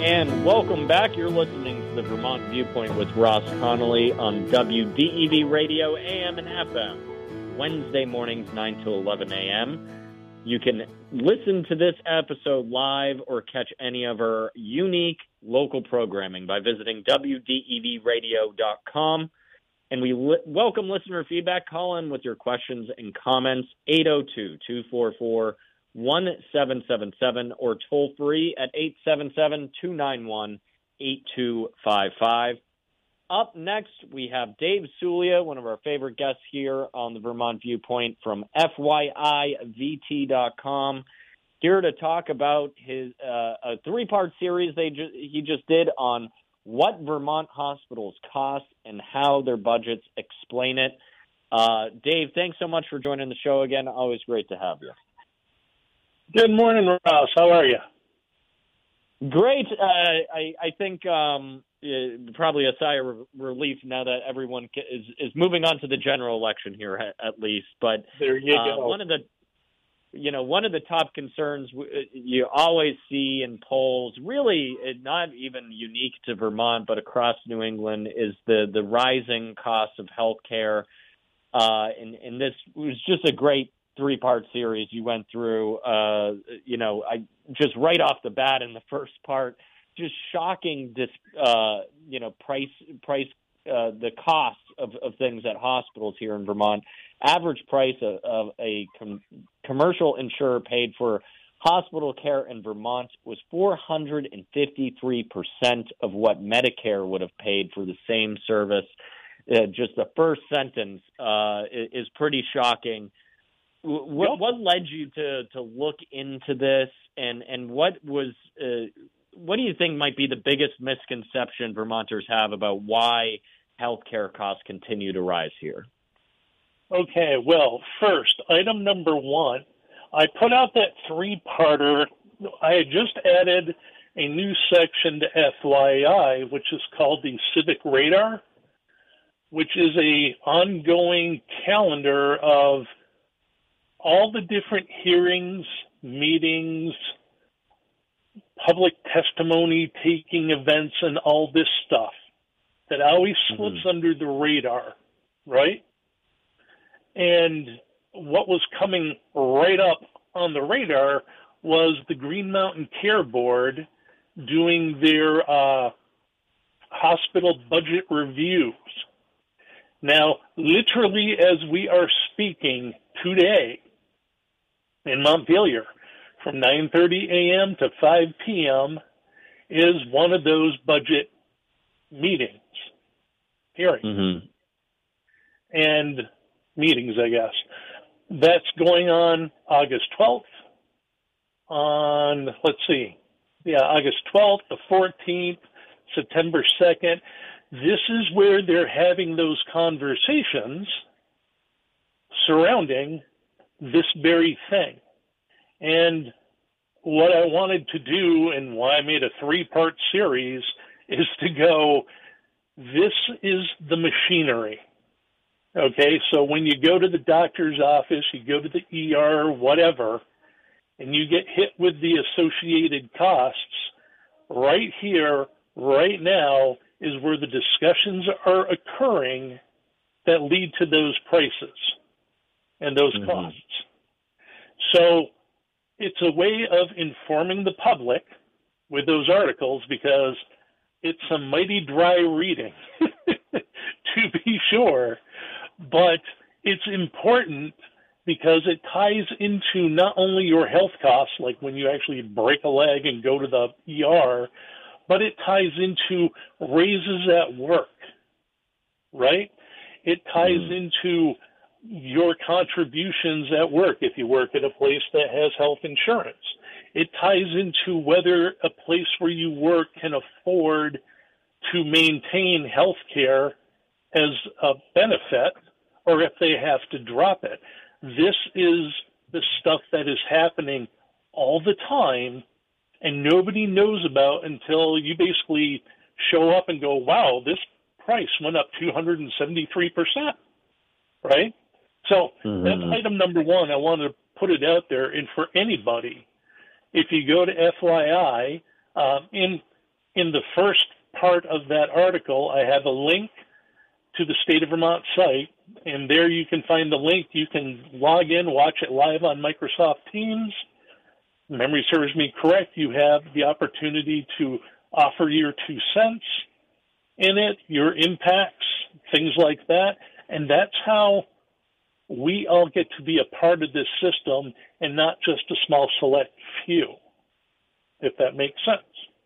And welcome back. You're listening to the Vermont Viewpoint with Ross Connolly on WDEV Radio, AM and FM, Wednesday mornings, 9 to 11 a.m. You can listen to this episode live or catch any of our unique local programming by visiting WDEVradio.com. And we welcome listener feedback. Call in with your questions and comments, 802-244-1777 or toll free at 877-291-8255. Up next, we have Dave Sulia, one of our favorite guests here on the Vermont Viewpoint from FYIVT.com, here to talk about his a three-part series he just did on what Vermont hospitals cost and how their budgets explain it. Dave, thanks so much for joining the show again. Always great to have you. Good morning, Ross. How are you? Great. I think probably a sigh of relief now that everyone is moving on to the general election here, at least. But there you go. One of the top concerns you always see in polls, really not even unique to Vermont, but across New England, is the rising cost of health care. And this was just a great three-part series you went through. I just right off the bat in the first part, just shocking this, the cost of things at hospitals here in Vermont. Average price of a commercial insurer paid for hospital care in Vermont was 453% of what Medicare would have paid for the same service. Just the first sentence is pretty shocking. What led you to look into this, and what do you think might be the biggest misconception Vermonters have about why healthcare costs continue to rise here? Okay, well, first, item number one, I put out that three-parter. I had just added a new section to FYI, which is called the Civic Radar, which is a ongoing calendar of all the different hearings, meetings, public testimony taking events, and all this stuff that always slips under the radar, right? And what was coming right up on the radar was the Green Mountain Care Board doing their hospital budget reviews. Now, literally as we are speaking today in Montpelier, from 9:30 a.m. to 5 p.m. is one of those budget meetings, hearings, and meetings, I guess. That's going on August 12th, August 12th, the 14th, September 2nd. This is where they're having those conversations surrounding this very thing. And what I wanted to do, and why I made a three-part series, is to go, this is the machinery. Okay, so when you go to the doctor's office, you go to the ER, whatever, and you get hit with the associated costs, right here, right now, is where the discussions are occurring that lead to those prices and those costs. So it's a way of informing the public with those articles, because it's a mighty dry reading, to be sure, but it's important because it ties into not only your health costs, like when you actually break a leg and go to the ER, but it ties into raises at work, right? It ties into your contributions at work if you work at a place that has health insurance. It ties into whether a place where you work can afford to maintain health care as a benefit, or if they have to drop it. This is the stuff that is happening all the time, and nobody knows about until you basically show up and go, wow, this price went up 273%, right? So that's item number one. I want to put it out there. And for anybody, if you go to FYI, and in the first part of that article, I have a link to the State of Vermont site, and there you can find the link. You can log in, watch it live on Microsoft Teams. If memory serves me correct, you have the opportunity to offer your 2 cents in it, your impacts, things like that. And that's how we all get to be a part of this system and not just a small select few, if that makes sense.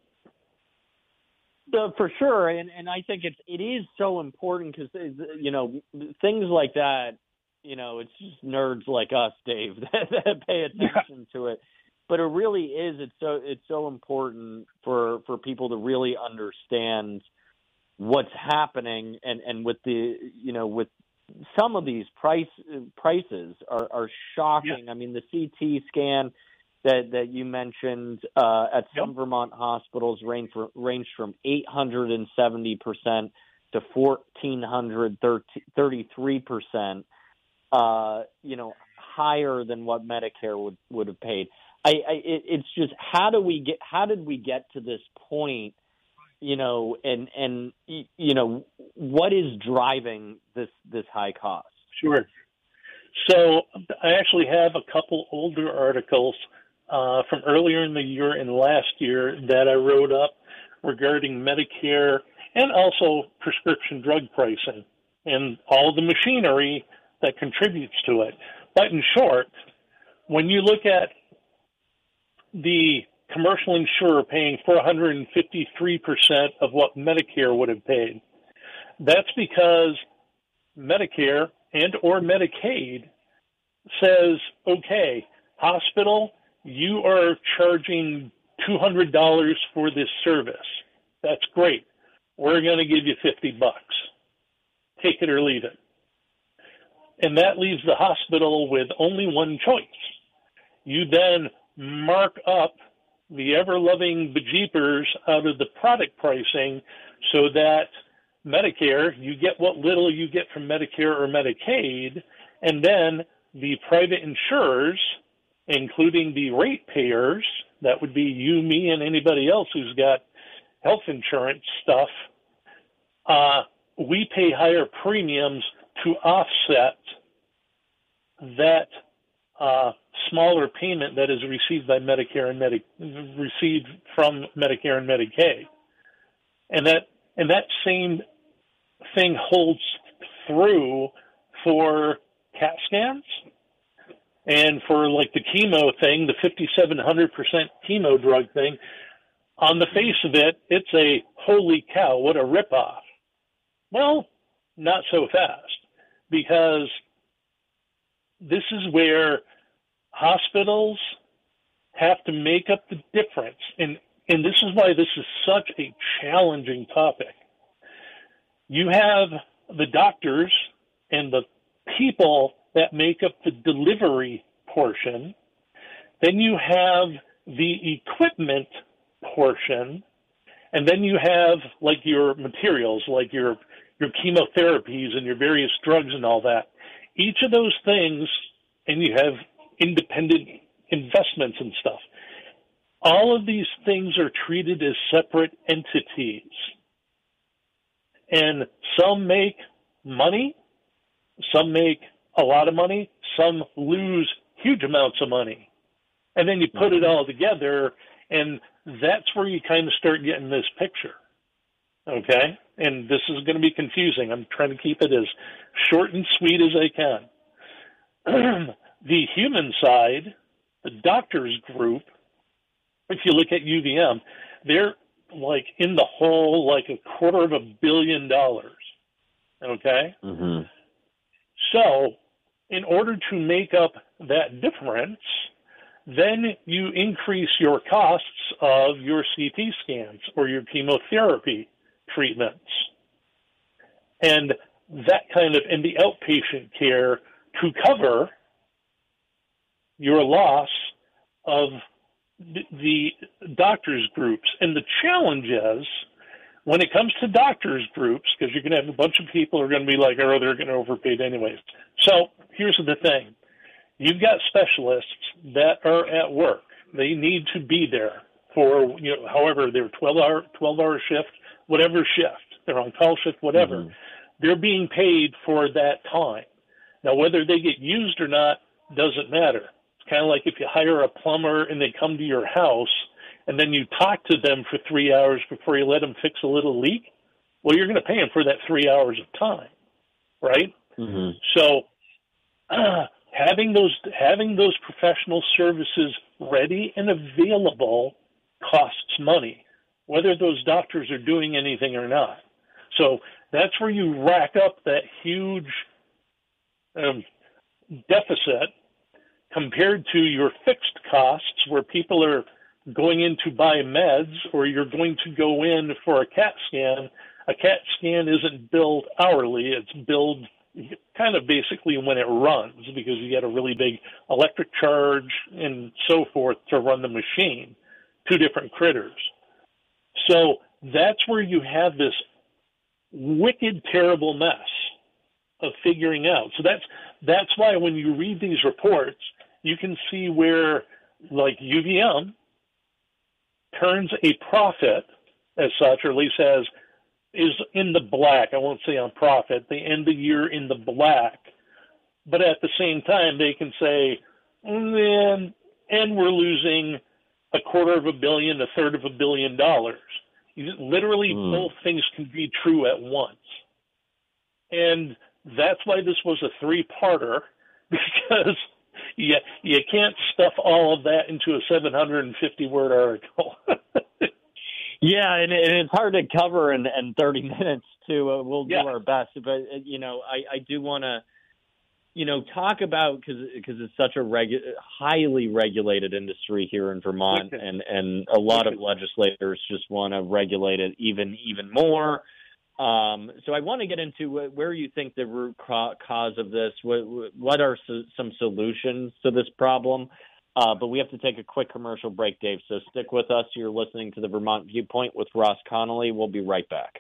For sure, and I think it is so important because things like that, it's just nerds like us, Dave, that pay attention to it. But it really is. It's so important for people to really understand what's happening, and with with some of these prices are shocking. Yeah. I mean, the CT scan that you mentioned at some Vermont hospitals ranged from 870% to 1,433%, higher than what Medicare would have paid. It's just how did we get to this point, and what is driving this high cost? Sure. So I actually have a couple older articles from earlier in the year and last year that I wrote up regarding Medicare and also prescription drug pricing and all the machinery that contributes to it. But in short, when you look at the commercial insurer paying 453% of what Medicare would have paid, that's because Medicare and or Medicaid says, okay, hospital, you are charging $200 for this service. That's great. We're going to give you $50. Take it or leave it. And that leaves the hospital with only one choice. You then mark up the ever-loving bejeepers out of the product pricing so that Medicare, you get what little you get from Medicare or Medicaid, and then the private insurers, including the ratepayers, that would be you, me, and anybody else who's got health insurance stuff, we pay higher premiums to offset that smaller payment that is received by Medicare and received from Medicare and Medicaid, and that same thing holds through for CAT scans and for like the chemo thing, the 5,700% chemo drug thing. On the face of it, it's a holy cow, what a ripoff. Well, not so fast, because this is where hospitals have to make up the difference. And this is why this is such a challenging topic. You have the doctors and the people that make up the delivery portion. Then you have the equipment portion. And then you have like your materials, like your chemotherapies and your various drugs and all that. Each of those things, and you have independent investments and stuff. All of these things are treated as separate entities. And some make money, some make a lot of money, some lose huge amounts of money. And then you put it all together, and that's where you kind of start getting this picture. Okay? And this is going to be confusing. I'm trying to keep it as short and sweet as I can. The human side, the doctors group, if you look at UVM, they're like in the hole like $250 million. Okay? Mm-hmm. So in order to make up that difference, then you increase your costs of your CT scans or your chemotherapy treatments. And that kind of, and the outpatient care to cover your loss of the doctors groups. And the challenge is, when it comes to doctors groups, because you're going to have a bunch of people who are going to be like, oh, they're going to overpaid anyways. So here's the thing. You've got specialists that are at work. They need to be there. for, however, their 12-hour shift, whatever shift, they're on call shift, whatever. Mm-hmm. They're being paid for that time. Now, whether they get used or not doesn't matter. It's kind of like if you hire a plumber and they come to your house and then you talk to them for 3 hours before you let them fix a little leak. Well, you're going to pay them for that 3 hours of time, right? Mm-hmm. So having those professional services ready and available costs money, whether those doctors are doing anything or not. So that's where you rack up that huge deficit compared to your fixed costs, where people are going in to buy meds, or you're going to go in for a CAT scan. A CAT scan isn't billed hourly. It's billed kind of basically when it runs, because you get a really big electric charge and so forth to run the machine, 2 different critters. So that's where you have this wicked, terrible mess of figuring out. So that's why when you read these reports, you can see where, like, UVM turns a profit as such, or at least is in the black. I won't say on profit. They end the year in the black. But at the same time, they can say, and we're losing $250 million, $333 million. Literally, both things can be true at once. And that's why this was a 3-parter, because you can't stuff all of that into a 750-word article. Yeah, and it's hard to cover in 30 minutes, too. We'll do our best. But, I do want to, talk about, because it's such a highly regulated industry here in Vermont, and a lot of legislators just want to regulate it even more. So I want to get into where you think the root cause of this. What are some solutions to this problem? But we have to take a quick commercial break, Dave, so stick with us. You're listening to the Vermont Viewpoint with Ross Connolly. We'll be right back.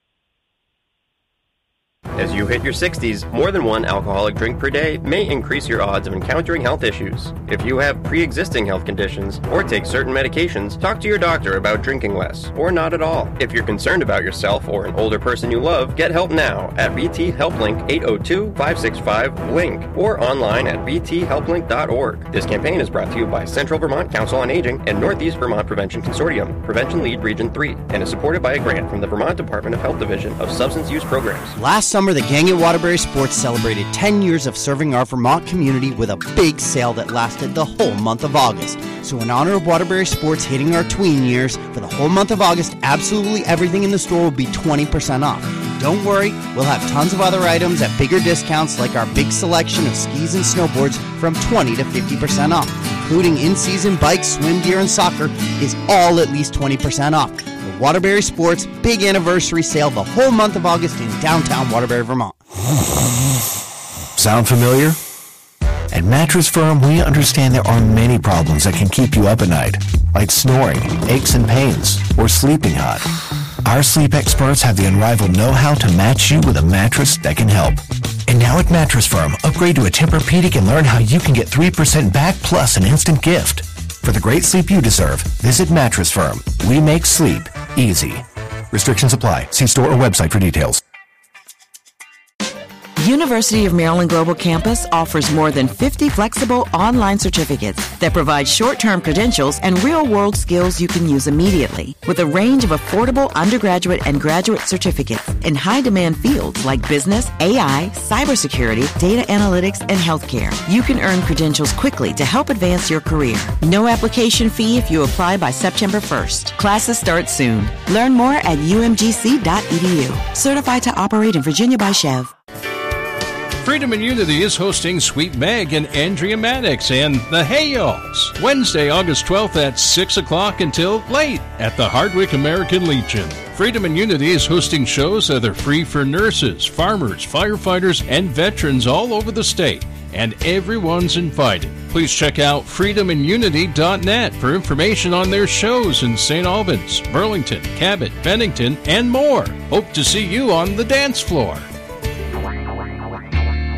As you hit your 60s, more than one alcoholic drink per day may increase your odds of encountering health issues. If you have pre-existing health conditions or take certain medications, talk to your doctor about drinking less or not at all. If you're concerned about yourself or an older person you love, get help now at VT HelpLink 802-565-LINK or online at vthelplink.org. This campaign is brought to you by Central Vermont Council on Aging and Northeast Vermont Prevention Consortium, Prevention Lead Region 3, and is supported by a grant from the Vermont Department of Health Division of Substance Use Programs. Last summer, the gang at Waterbury Sports celebrated 10 years of serving our Vermont community with a big sale that lasted the whole month of August. So in honor of Waterbury Sports hitting our tween years, for the whole month of August, absolutely everything in the store will be 20% off. Don't worry, we'll have tons of other items at bigger discounts, like our big selection of skis and snowboards from 20 to 50% off, including in-season bikes, swim gear, and soccer is all at least 20% off. The Waterbury Sports Big Anniversary Sale the whole month of August in downtown Waterbury, Vermont. Sound familiar? At Mattress Firm, we understand there are many problems that can keep you up at night, like snoring, aches and pains, or sleeping hot. Our sleep experts have the unrivaled know-how to match you with a mattress that can help. And now at Mattress Firm, upgrade to a Tempur-Pedic and learn how you can get 3% back plus an instant gift. For the great sleep you deserve, visit Mattress Firm. We make sleep easy. Restrictions apply. See store or website for details. University of Maryland Global Campus offers more than 50 flexible online certificates that provide short-term credentials and real-world skills you can use immediately, with a range of affordable undergraduate and graduate certificates in high-demand fields like business, AI, cybersecurity, data analytics, and healthcare. You can earn credentials quickly to help advance your career. No application fee if you apply by September 1st. Classes start soon. Learn more at umgc.edu. Certified to operate in Virginia by Chev. Freedom and Unity is hosting Sweet Meg and Andrea Maddox and the Hayals Wednesday, August 12th at 6 o'clock until late at the Hardwick American Legion. Freedom and Unity is hosting shows that are free for nurses, farmers, firefighters, and veterans all over the state, and everyone's invited. Please check out freedomandunity.net for information on their shows in St. Albans, Burlington, Cabot, Bennington, and more. Hope to see you on the dance floor.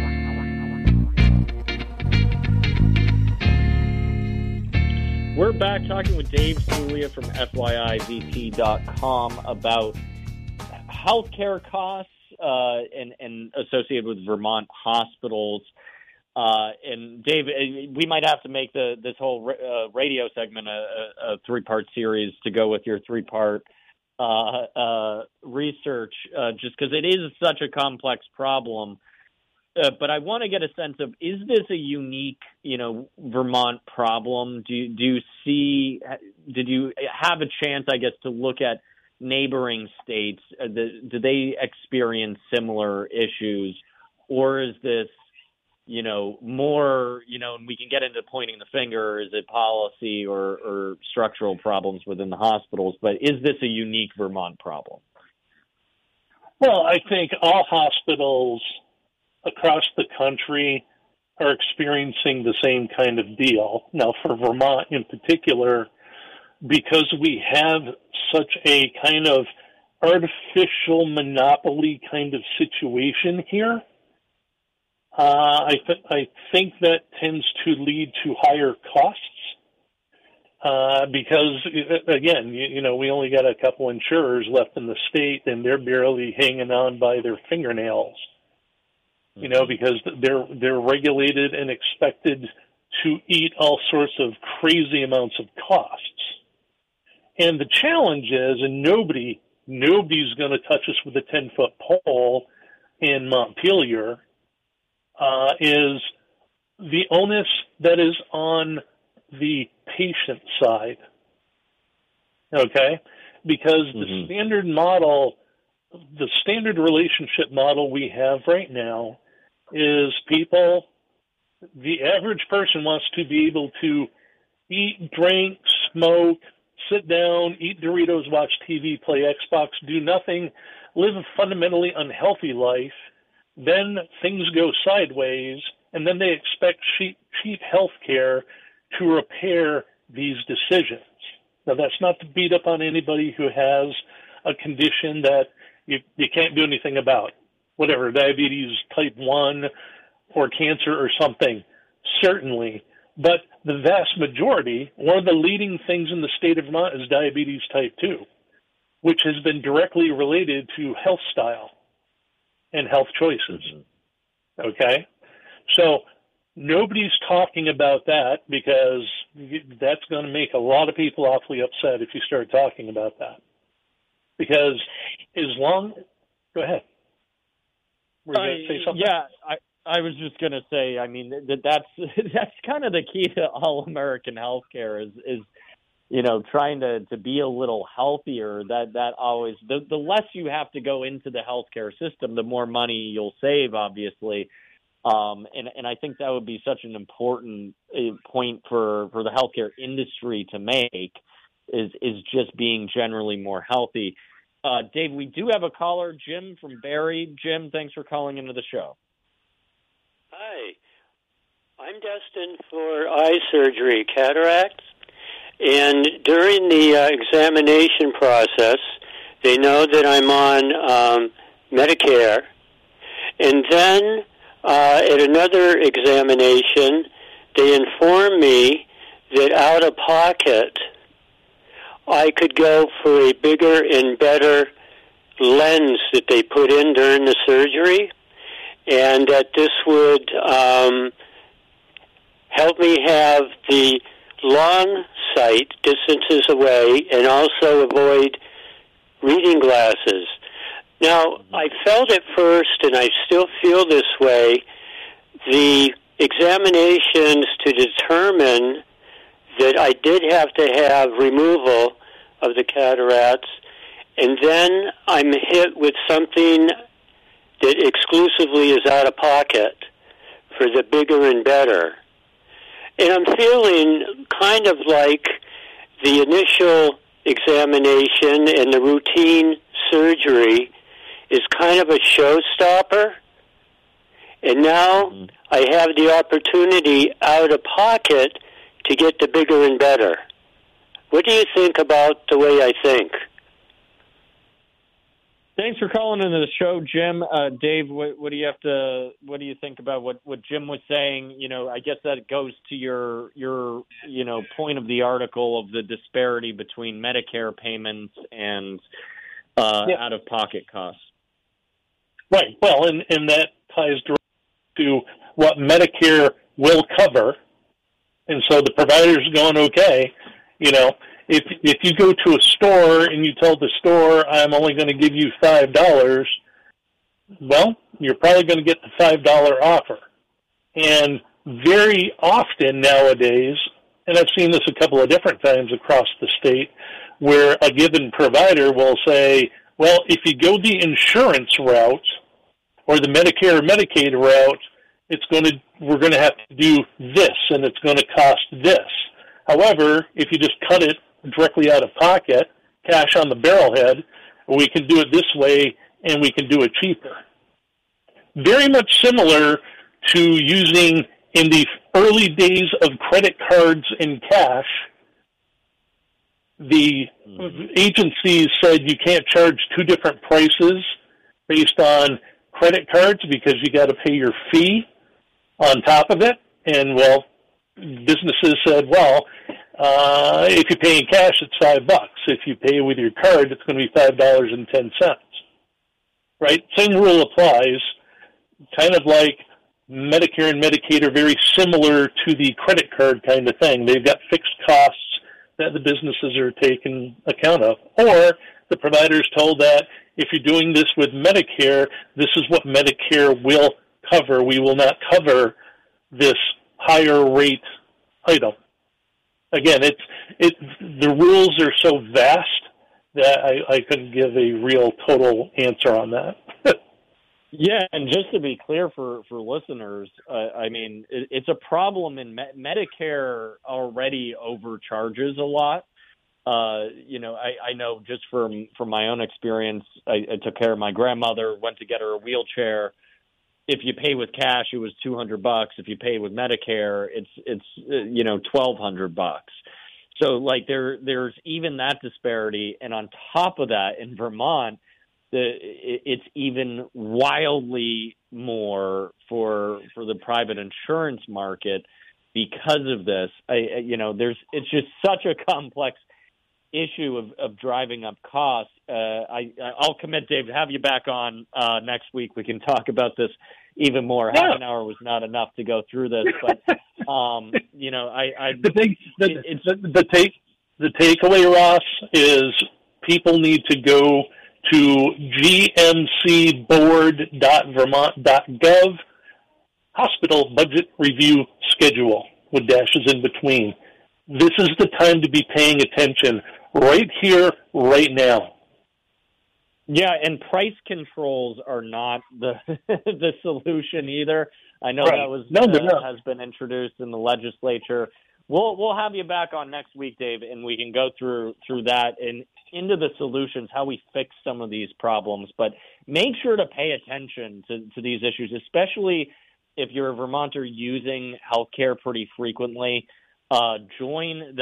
We're back back talking with Dave Sulia from FYIVT.com about healthcare costs and associated with Vermont hospitals. And Dave, we might have to make this whole radio segment a three-part series to go with your three-part research, just because it is such a complex problem. But I want to get a sense of, is this a unique, Vermont problem? Did you have a chance, I guess, to look at neighboring states? Do they experience similar issues? Or is this, more, and we can get into pointing the finger, is it policy or structural problems within the hospitals? But is this a unique Vermont problem? Well, I think all hospitals across the country are experiencing the same kind of deal. Now, for Vermont in particular, because we have such a kind of artificial monopoly kind of situation here, I think that tends to lead to higher costs because, again, we only got a couple insurers left in the state, and they're barely hanging on by their fingernails. Because they're regulated and expected to eat all sorts of crazy amounts of costs. And the challenge is, and nobody's going to touch us with a 10-foot pole in Montpelier, is the onus that is on the patient side. Okay? Because the standard model, the standard relationship model we have right now is the average person wants to be able to eat, drink, smoke, sit down, eat Doritos, watch TV, play Xbox, do nothing, live a fundamentally unhealthy life. Then things go sideways, and then they expect cheap health care to repair these decisions. Now, that's not to beat up on anybody who has a condition that you can't do anything about. Whatever, diabetes type 1 or cancer or something, certainly. But the vast majority, one of the leading things in the state of Vermont is diabetes type 2, which has been directly related to health style and health choices. Okay? So nobody's talking about that because that's going to make a lot of people awfully upset if you start talking about that. Because go ahead. Were you going to say something? Yeah, I was just going to say, I mean, that's kind of the key to all American healthcare is trying to be a little healthier. That always, the less you have to go into the healthcare system, the more money you'll save, obviously. And I think that would be such an important point for the healthcare industry to make is just being generally more healthy. Dave, we do have a caller, Jim from Barrie. Jim, thanks for calling into the show. Hi. I'm destined for eye surgery, cataracts. And during the examination process, they know that I'm on Medicare. And then at another examination, they inform me that out of pocket, I could go for a bigger and better lens that they put in during the surgery, and that this would help me have the long sight distances away and also avoid reading glasses. Now, I felt at first, and I still feel this way, the examinations to determine that I did have to have removal of the cataracts, and then I'm hit with something that exclusively is out of pocket for the bigger and better. And I'm feeling kind of like the initial examination and the routine surgery is kind of a showstopper, and now I have the opportunity out of pocket to get the bigger and better. What do you think about the way I think? Thanks for calling into the show, Jim. Dave, what do you think about what Jim was saying? I guess that goes to your point of the article of the disparity between Medicare payments and out-of-pocket costs. Right. Well, and that ties directly to what Medicare will cover. And so the provider's going, okay, if you go to a store and you tell the store, I'm only going to give you $5, well, you're probably going to get the $5 offer. And very often nowadays, and I've seen this a couple of different times across the state, where a given provider will say, well, if you go the insurance route or the Medicare or Medicaid route, we're going to have to do this, and it's going to cost this. However, if you just cut it directly out of pocket, cash on the barrelhead, we can do it this way, and we can do it cheaper. Very much similar to using in the early days of credit cards and cash. The agencies said you can't charge two different prices based on credit cards because you got to pay your fee on top of it. And, well, businesses said, well, if you pay in cash, it's $5. If you pay with your card, it's going to be $5.10. Right? Same rule applies. Kind of like Medicare and Medicaid are very similar to the credit card kind of thing. They've got fixed costs that the businesses are taking account of. Or the provider's told that if you're doing this with Medicare, this is what Medicare will cover. We will not cover this higher rate item. Again, the rules are so vast that I couldn't give a real total answer on that. Yeah, and just to be clear for listeners, it's a problem in Medicare already overcharges a lot. I know just from my own experience, I took care of my grandmother, went to get her a wheelchair. If you pay with cash, it was $200. If you pay with Medicare, it's $1,200. So like there's even that disparity, and on top of that, in Vermont, it's even wildly more for the private insurance market because of this. It's just such a complex issue of driving up costs. I'll commit, Dave, to have you back on next week. We can talk about this even more. Yeah. Half an hour was not enough to go through this, but the takeaway, Ross, is people need to go to gmcboard.vermont.gov, hospital budget review schedule with dashes in between. This is the time to be paying attention right here, right now. Yeah, and price controls are not the solution either. I know right. that has been introduced in the legislature. We'll have you back on next week, Dave, and we can go through that and into the solutions, how we fix some of these problems. But make sure to pay attention to these issues, especially if you're a Vermonter using healthcare pretty frequently. Join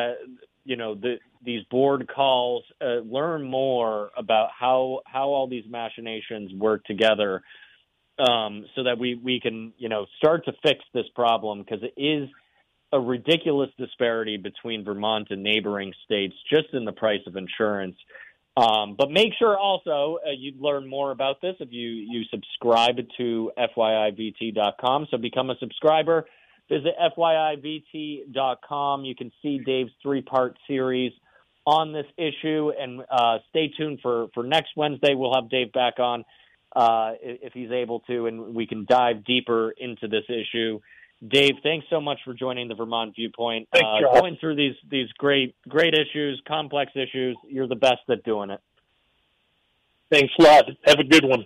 these board calls. Learn more about how all these machinations work together, so that we can start to fix this problem, because it is a ridiculous disparity between Vermont and neighboring states just in the price of insurance. But make sure also you learn more about this if you subscribe to FYIVT.com. So become a subscriber. Visit FYIVT.com. You can see Dave's 3-part series on this issue. And stay tuned for next Wednesday. We'll have Dave back on if he's able to, and we can dive deeper into this issue. Dave, thanks so much for joining the Vermont Viewpoint. Thanks, going through these great issues, complex issues. You're the best at doing it. Thanks a lot. Have a good one.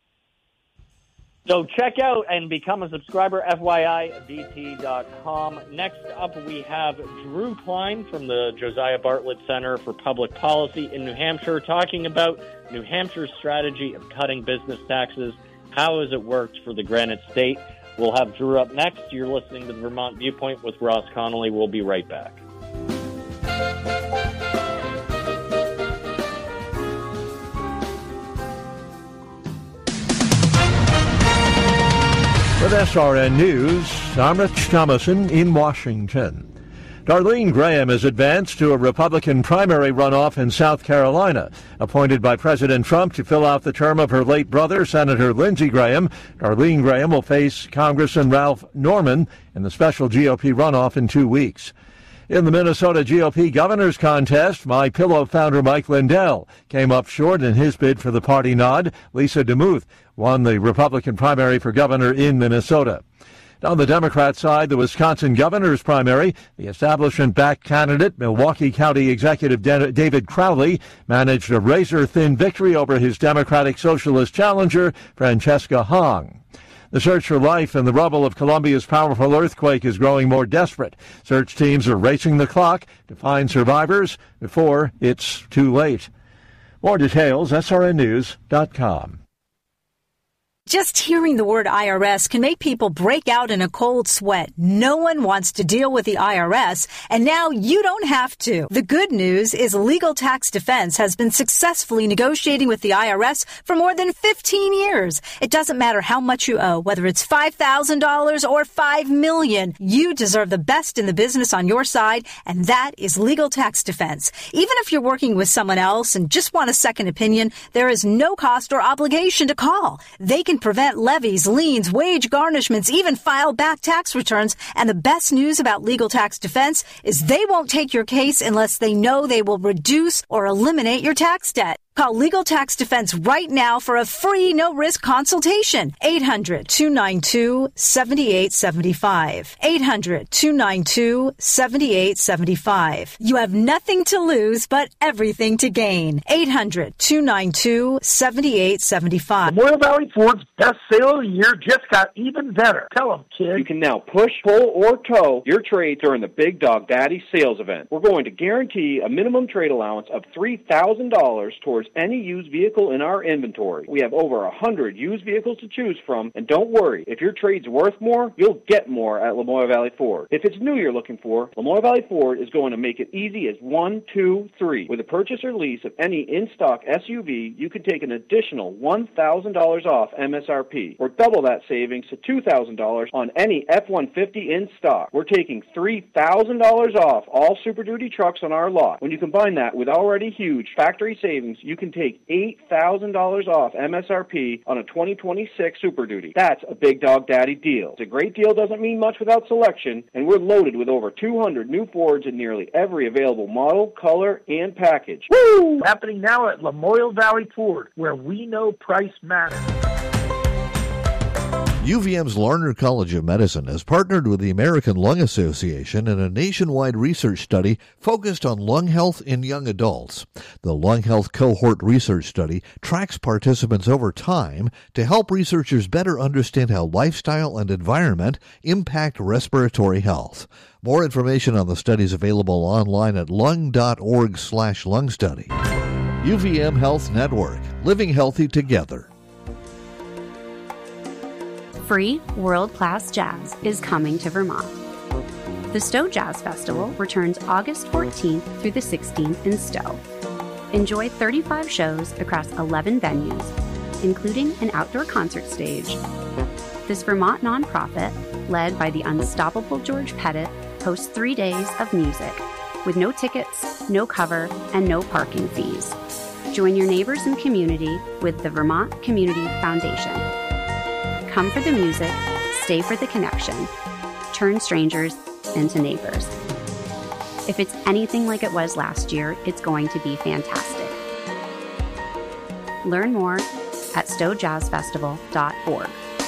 So check out and become a subscriber, FYIVT.com. Next up, we have Drew Klein from the Josiah Bartlett Center for Public Policy in New Hampshire, talking about New Hampshire's strategy of cutting business taxes. How has it worked for the Granite State? We'll have Drew up next. You're listening to the Vermont Viewpoint with Ross Connolly. We'll be right back. With SRN News, I'm Rich Thomason in Washington. Darlene Graham has advanced to a Republican primary runoff in South Carolina. Appointed by President Trump to fill out the term of her late brother, Senator Lindsey Graham, Darlene Graham will face Congressman Ralph Norman in the special GOP runoff in 2 weeks. In the Minnesota GOP governor's contest, MyPillow founder Mike Lindell came up short in his bid for the party nod. Lisa DeMuth won the Republican primary for governor in Minnesota. On the Democrat side, the Wisconsin governor's primary, the establishment-backed candidate, Milwaukee County Executive David Crowley, managed a razor-thin victory over his Democratic Socialist challenger, Francesca Hong. The search for life in the rubble of Colombia's powerful earthquake is growing more desperate. Search teams are racing the clock to find survivors before it's too late. More details, srnnews.com. Just hearing the word IRS can make people break out in a cold sweat. No one wants to deal with the IRS, and now you don't have to. The good news is Legal Tax Defense has been successfully negotiating with the IRS for more than 15 years. It doesn't matter how much you owe, whether it's $5,000 or $5 million. You deserve the best in the business on your side, and that is Legal Tax Defense. Even if you're working with someone else and just want a second opinion, there is no cost or obligation to call. They can prevent levies, liens, wage garnishments, even file back tax returns. And the best news about Legal Tax Defense is they won't take your case unless they know they will reduce or eliminate your tax debt. Call Legal Tax Defense right now for a free, no-risk consultation. 800-292-7875. 800-292-7875. You have nothing to lose but everything to gain. 800-292-7875. Memorial Valley Ford's best sale of the year just got even better. Tell them, kid. You can now push, pull, or tow your trade during the Big Dog Daddy sales event. We're going to guarantee a minimum trade allowance of $3,000 towards any used vehicle in our inventory. We have over 100 used vehicles to choose from, and don't worry, if your trade's worth more, you'll get more at Lamoille Valley Ford. If it's new you're looking for, Lamoille Valley Ford is going to make it easy as 1, 2, 3. With a purchase or lease of any in-stock SUV, you can take an additional $1,000 off MSRP, or double that savings to $2,000 on any F-150 in stock. We're taking $3,000 off all Super Duty trucks on our lot. When you combine that with already huge factory savings, you can take $8,000 off MSRP on a 2026 Super Duty. That's a Big Dog Daddy deal. It's a great deal, doesn't mean much without selection, and we're loaded with over 200 new Fords in nearly every available model, color, and package. Woo! Happening now at Lamoille Valley Ford, where we know price matters. UVM's Larner College of Medicine has partnered with the American Lung Association in a nationwide research study focused on lung health in young adults. The Lung Health Cohort Research Study tracks participants over time to help researchers better understand how lifestyle and environment impact respiratory health. More information on the study is available online at lung.org/lung study. UVM Health Network, living healthy together. Free world-class jazz is coming to Vermont. The Stowe Jazz Festival returns August 14th through the 16th in Stowe. Enjoy 35 shows across 11 venues, including an outdoor concert stage. This Vermont nonprofit, led by the unstoppable George Pettit, hosts 3 days of music with no tickets, no cover, and no parking fees. Join your neighbors and community with the Vermont Community Foundation. Come for the music, stay for the connection. Turn strangers into neighbors. If it's anything like it was last year, it's going to be fantastic. Learn more at stowejazzfestival.org.